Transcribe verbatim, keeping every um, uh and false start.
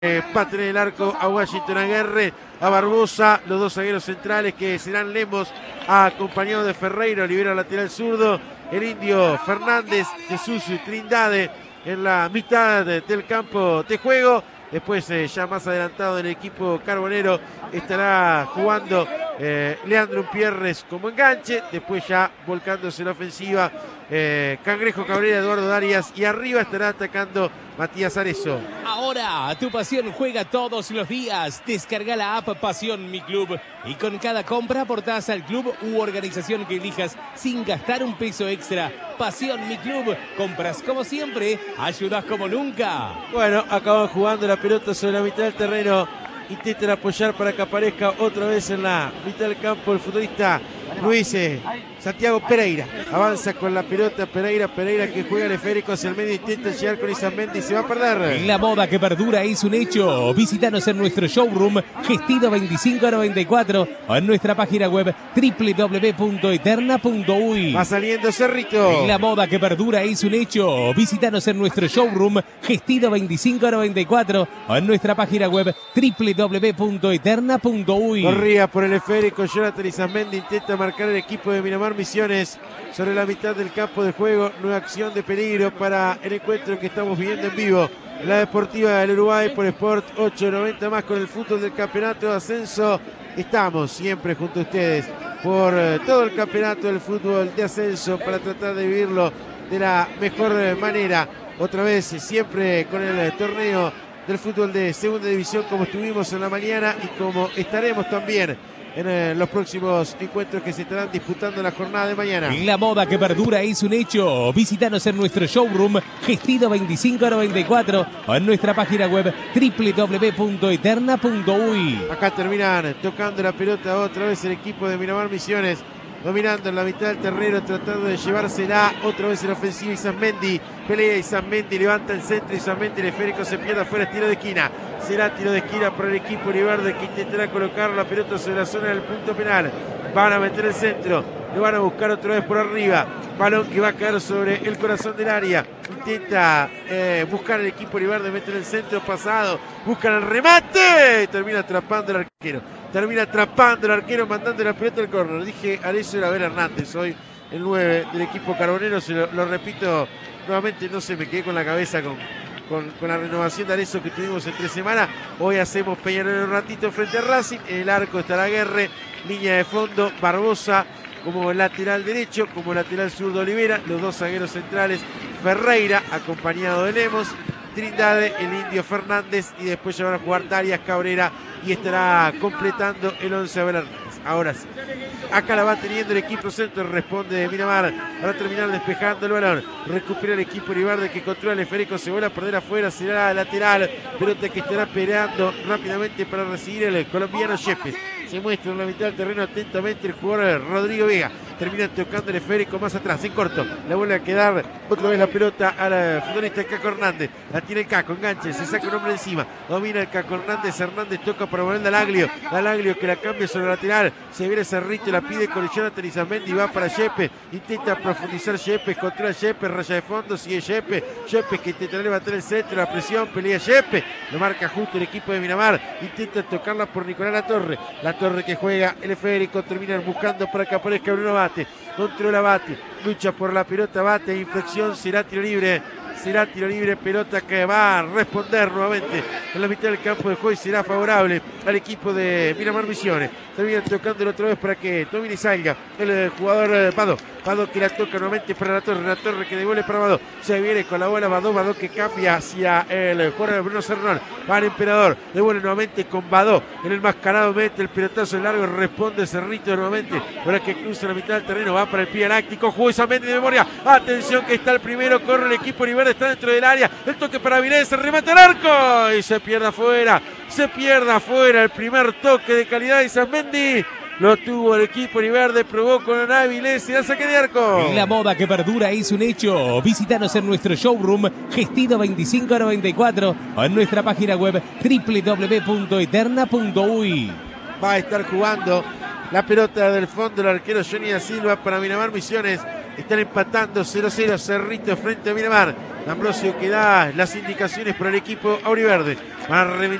Eh, Pate en el arco a Washington Aguerre, a Barbosa, los dos zagueros centrales que serán Lemos, acompañado de Ferreira, Olivera lateral zurdo, el indio Fernández, Jesús Trindade en la mitad del campo de juego. Después, eh, ya más adelantado en el equipo carbonero, estará jugando eh, Leandro Pierres como enganche. Después, ya volcándose en la ofensiva, eh, Cangrejo Cabrera, Eduardo Darias. Y arriba estará atacando Matías Arezzo. Ahora, tu pasión juega todos los días. Descarga la app Pasión Mi Club y con cada compra aportás al club u organización que elijas sin gastar un peso extra. Pasión Mi Club. Compras como siempre, ayudas como nunca. Bueno, acaban jugando la pelota sobre la mitad del terreno. Intentan apoyar para que aparezca otra vez en la mitad del campo el futbolista Luis eh, Santiago Pereira. Avanza con la pelota Pereira, Pereira que juega el esférico hacia el medio, intenta llegar con Isamendi y se va a perder. La moda que perdura es un hecho. Visítanos en nuestro showroom Gestido veinticinco noventa y cuatro o en nuestra página web doble u doble u doble u punto eterna punto uy. Va saliendo Cerrito. La moda que perdura es un hecho. Visítanos en nuestro showroom Gestido veinticinco noventa y cuatro o en nuestra página web doble u doble u doble u punto eterna punto uy. Corría por el esférico Jonathan Isamendi, intenta marcar el equipo de Miramar Misiones sobre la mitad del campo de juego. Nueva acción de peligro para el encuentro que estamos viviendo en vivo. La Deportiva del Uruguay por Sport ochocientos noventa más con el fútbol del campeonato de ascenso. Estamos siempre junto a ustedes por eh, todo el campeonato del fútbol de ascenso para tratar de vivirlo de la mejor manera. Otra vez siempre con el torneo del fútbol de segunda división, como estuvimos en la mañana y como estaremos también en eh, los próximos encuentros que se estarán disputando en la jornada de mañana. La moda que perdura es un hecho. Visítanos en nuestro showroom Gestido veinticinco noventa y cuatro o en nuestra página web doble u doble u doble u punto eterna punto uy. Acá terminan tocando la pelota otra vez el equipo de Miramar Misiones, dominando en la mitad del terreno, tratando de llevársela otra vez en ofensiva. Isamendi, pelea Isamendi, levanta el centro, Isamendi, el esférico se pierde afuera, tiro de esquina. Será tiro de esquina para el equipo Oliverde que intentará colocar la pelota sobre la zona del punto penal. Van a meter el centro, lo van a buscar otra vez por arriba. Balón que va a caer sobre el corazón del área. Intenta eh, buscar el equipo Oliverde, meter el centro pasado, buscan el remate, termina atrapando el arquero. Termina atrapando el arquero, mandando la pelota al córner. Dije, Arezzo era Abel Hernández, hoy el nueve del equipo carbonero. Se lo, lo repito nuevamente, no sé, me quedé con la cabeza con, con, con la renovación de Arezzo que tuvimos entre semana. Hoy hacemos Peñarol un ratito frente a Racing. En el arco estará Aguerre, línea de fondo, Barbosa como lateral derecho, como lateral zurdo Olivera, los dos zagueros centrales, Ferreira, acompañado de Lemos, Trindade, el indio Fernández, y después ya van a jugar Darias, Cabrera, y estará completando el once Abel Hernández. Ahora sí, acá la va teniendo el equipo centro, responde Miramar para terminar despejando el balón. Recupera el equipo Oliverde que controla el esférico, se vuelve a perder afuera, será lateral, pelota que estará peleando rápidamente para recibir el colombiano Yepes. Se muestra en la mitad del terreno atentamente el jugador Rodrigo Vega. Termina tocando el esférico más atrás, en corto. La vuelve a quedar otra vez la pelota al futbolista Caco Hernández. La tiene el Caco, enganche, se saca un hombre encima. Domina el Caco Hernández, Hernández toca para Manuel Dalaglio. Dalaglio que la cambia sobre el lateral. Se viene Cerrito, la pide con Jonathan Isamendi, va para Yepes. Intenta profundizar Yepes, controla Yepes, raya de fondo, sigue Yepes. Yepes que intenta levantar el centro, la presión, pelea Yepes. Lo marca justo el equipo de Miramar. Intenta tocarla por Nicolás Latorre. La Torre que juega el esférico, terminan buscando para que aparezca Bruno Bate, controla Bate, lucha por la pelota Bate, inflexión, será tiro libre, será tiro libre, pelota que va a responder nuevamente en la mitad del campo de juego y será favorable al equipo de Miramar Misiones. Terminan tocándolo otra vez para que domine y salga el jugador Badó, Badó que la toca nuevamente para la Torre, la Torre que devuelve para Badó, se viene con la bola Badó, Badó que cambia hacia el jugador Bruno Cernón, va el Emperador, devuelve nuevamente con Badó, en el mascarado mete el pelotazo en largo, responde Cerrito nuevamente, ahora que cruza la mitad del terreno, va para el pie láctico, juega Isamendi de memoria, atención que está el primero, corre el equipo Oliverde, está dentro del área, el toque para Vilés, el remate al arco y se pierde afuera, se pierde afuera el primer toque de calidad de Isamendi. Lo tuvo el equipo Oliverde, probó con Avilés y la saque de arco. La moda que perdura es un hecho. Visítanos en nuestro showroom Gestido veinticinco noventa y cuatro o en nuestra página web doble u doble u doble u punto eterna punto uy. Va a estar jugando la pelota del fondo el arquero Johnny da Silva para Miramar Misiones. Están empatando cero cero Cerrito frente a Miramar. D'Ambrosio que da las indicaciones para el equipo auriverde. Van a